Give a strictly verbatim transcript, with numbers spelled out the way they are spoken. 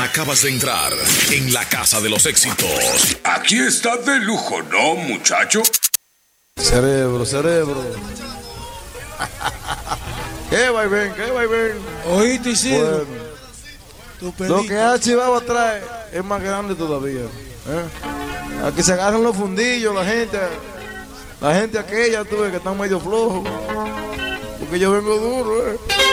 Acabas de entrar en la casa de los éxitos. Aquí está de lujo, ¿no, muchacho? Cerebro, cerebro. ¿Qué vaivén? ¿Qué vaivén? Oíste, Isidro. Bueno, lo que ha chivado atrás es más grande todavía. ¿eh? Aquí se agarran los fundillos, la gente. La gente aquella, tú ves que están medio flojos. Porque yo vengo duro, ¿eh?